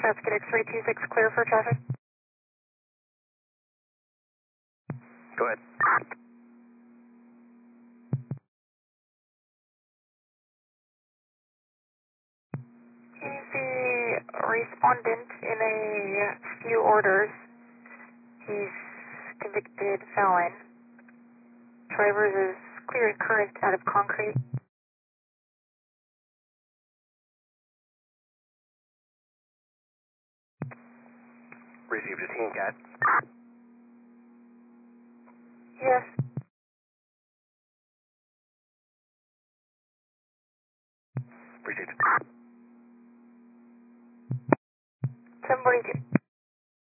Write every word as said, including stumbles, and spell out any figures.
Traffic at X-ray two six, clear for traffic. Go ahead. He's the respondent in a few orders. He's convicted felon. Drivers is clearing current out of concrete. Received a team cat. Yes. Received. seven forty-two.